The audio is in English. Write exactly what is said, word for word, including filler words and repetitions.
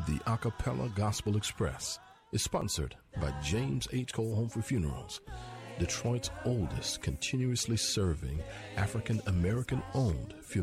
The Acapella Gospel Express is sponsored by James H. Cole Home for Funerals, Detroit's oldest continuously serving African American owned funeral